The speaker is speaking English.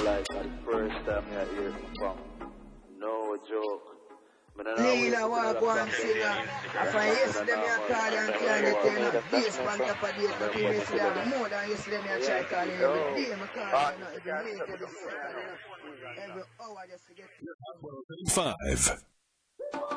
like the first time I hear it from. No joke. Leela walk one singer. If I yesterday me a call and can't get you enough days on top of days, but even yesterday I have more than yesterday me a try calling every day. Me call you every minute, every second, every hour just to get 5.